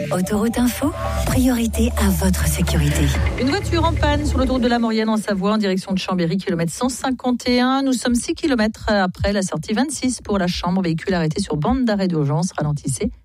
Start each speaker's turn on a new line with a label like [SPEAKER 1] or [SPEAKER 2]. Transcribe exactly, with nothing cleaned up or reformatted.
[SPEAKER 1] Autoroute Info, priorité à votre sécurité.
[SPEAKER 2] Une voiture en panne sur l'autoroute de la Maurienne en Savoie en direction de Chambéry, kilomètre cent cinquante et un. Nous sommes six kilomètres après la sortie vingt-six pour la Chambre. Véhicule arrêté sur bande d'arrêt d'urgence. Ralentissez